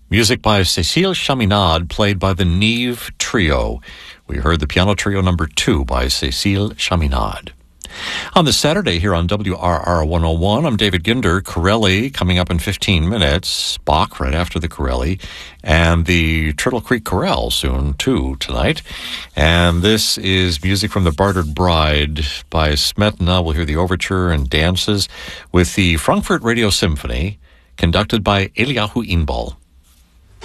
Music by Cécile Chaminade, played by the Neve Trio. We heard the piano trio number 2 by Cécile Chaminade. On this Saturday here on WRR 101, I'm David Ginder. Corelli coming up in 15 minutes. Bach right after the Corelli. And the Turtle Creek Chorale soon, too, tonight. And this is music from The Bartered Bride by Smetana. We'll hear the overture and dances with the Frankfurt Radio Symphony, conducted by Eliyahu Inbal.